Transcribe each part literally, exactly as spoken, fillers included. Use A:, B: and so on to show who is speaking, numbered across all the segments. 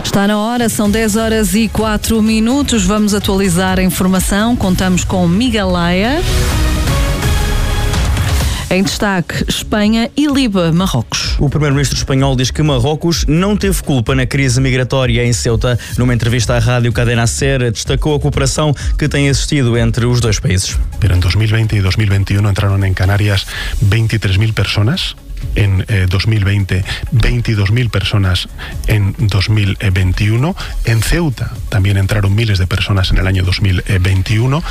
A: Está na hora, são dez horas e quatro minutos. Vamos atualizar a informação. Contamos com Miguel Laia. Em destaque, Espanha e Liba, Marrocos.
B: O primeiro-ministro espanhol diz que Marrocos não teve culpa na crise migratória em Ceuta. Numa entrevista à rádio Cadena Ser, destacou a cooperação que tem existido entre os dois países.
C: Pero en dos mil veinte y dos mil veintiuno entraron en Canarias veintitrés mil personas. En eh, dos mil veinte, veintidós mil personas en dos mil veintiuno. En Ceuta también entraron miles de personas en el año dos mil veintiuno.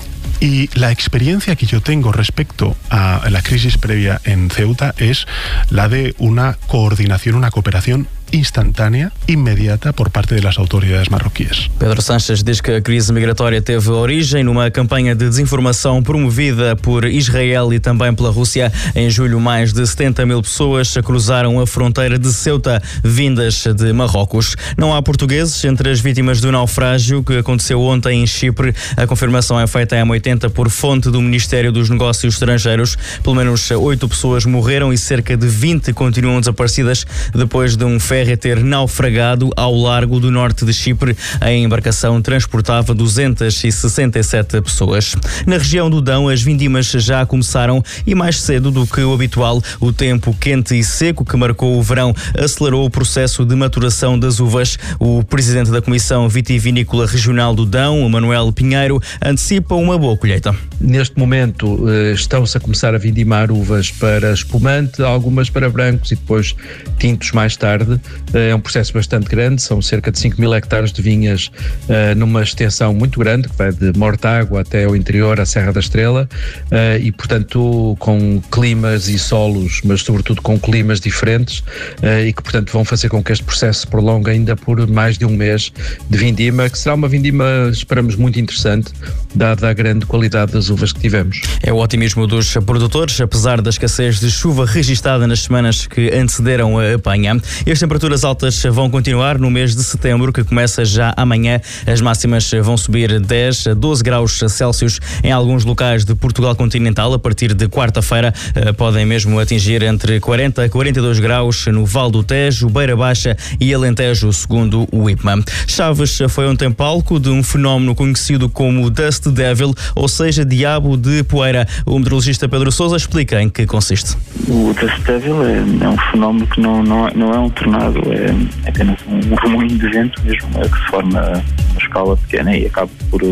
C: Y la experiencia que yo tengo respecto a la crisis previa en Ceuta es la de una coordinación, una cooperación instantânea, imediata, por parte das autoridades marroquíes.
B: Pedro Sánchez diz que a crise migratória teve origem numa campanha de desinformação promovida por Israel e também pela Rússia. Em julho, mais de setenta mil pessoas cruzaram a fronteira de Ceuta, vindas de Marrocos. Não há portugueses entre as vítimas do naufrágio que aconteceu ontem em Chipre. A confirmação é feita em M oitenta por fonte do Ministério dos Negócios Estrangeiros. Pelo menos oito pessoas morreram e cerca de vinte continuam desaparecidas depois de um ferry a ter naufragado ao largo do norte de Chipre. A embarcação transportava duzentas e sessenta e sete pessoas. Na região do Dão, as vindimas já começaram e mais cedo do que o habitual. O tempo quente e seco que marcou o verão acelerou o processo de maturação das uvas. O presidente da Comissão Vitivinícola Regional do Dão, Manuel Pinheiro, antecipa uma boa colheita.
D: Neste momento estão-se a começar a vindimar uvas para espumante, algumas para brancos e depois tintos mais tarde. É um processo bastante grande, são cerca de cinco mil hectares de vinhas uh, numa extensão muito grande, que vai de Mortágua até ao interior, à Serra da Estrela, uh, e portanto com climas e solos, mas sobretudo com climas diferentes, uh, e que portanto vão fazer com que este processo se prolongue ainda por mais de um mês de vindima, que será uma vindima, esperamos, muito interessante, dada a grande qualidade das uvas que tivemos.
B: É o otimismo dos produtores, apesar da escassez de chuva registada nas semanas que antecederam a apanha. As temperaturas altas vão continuar no mês de setembro, que começa já amanhã. As máximas vão subir dez a doze graus Celsius em alguns locais de Portugal continental. A partir de quarta-feira podem mesmo atingir entre quarenta a quarenta e dois graus no Val do Tejo, Beira Baixa e Alentejo, segundo o I P M A. Chaves foi ontem palco de um fenómeno conhecido como Dust Devil, ou seja, diabo de poeira. O meteorologista Pedro Sousa explica em que consiste.
E: O Dust Devil é, é um fenómeno que não, não, não é um tornado, é, é apenas um remoinho de vento mesmo, é, que se forma a uma escala pequena e acaba por,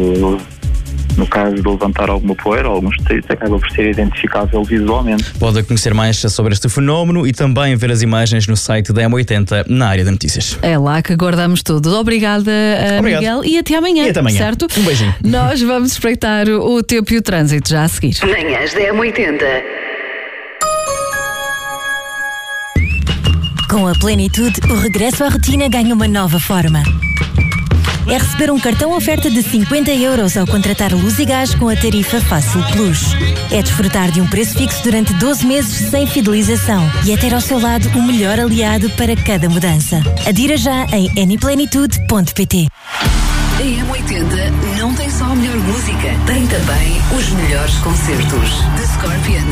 E: no caso de levantar alguma poeira, alguns detritos, acaba por ser identificável visualmente.
B: Pode conhecer mais sobre este fenómeno e também ver as imagens no site da M oitenta na área de notícias.
A: É lá que guardamos tudo. Obrigada,
B: Obrigado.
A: Miguel, e até amanhã.
B: E até amanhã.
A: Certo?
B: Um beijinho.
A: Nós vamos espreitar o tempo e o trânsito já a seguir.
F: Manhãs da M oitenta.
G: Com a Plenitude, o regresso à rotina ganha uma nova forma. É receber um cartão oferta de cinquenta euros ao contratar luz e gás com a tarifa Fácil Plus. É desfrutar de um preço fixo durante doze meses sem fidelização e é ter ao seu lado o melhor aliado para cada mudança. Adira já em n plenitude ponto p t.
F: A M oitenta não tem só a melhor música, tem também os melhores concertos. The Scorpions.